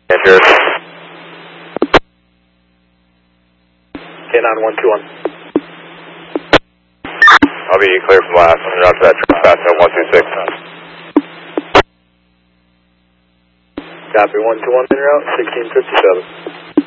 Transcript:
Enter. K9 121. I'll be clear from last. Roger that. Fast 126. Copy 121 in route 1657.